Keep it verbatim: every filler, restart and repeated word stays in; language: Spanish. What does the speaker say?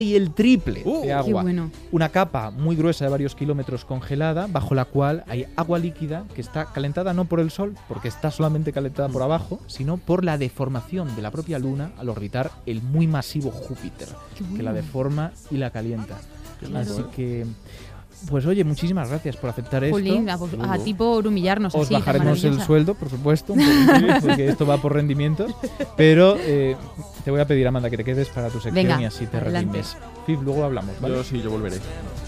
y el triple Uh, de agua. Qué bueno. Una capa muy gruesa de varios kilómetros congelada, bajo la cual hay agua líquida que está calentada no por el Sol, porque está solamente calentada por abajo, sino por la deformación de la propia Luna al orbitar el muy masivo Júpiter, que la deforma y la calienta. Así que, pues oye, muchísimas gracias por aceptar esto. Jolín, a, vos- a ti por humillarnos Os así, tan bajaremos el maravillosa. sueldo, por supuesto, un poquitín, porque esto va por rendimientos. Pero eh, te voy a pedir, Amanda, que te quedes para tu sección Venga, y así te adelante. redimes. Fif, luego hablamos, ¿vale? Yo sí, yo volveré.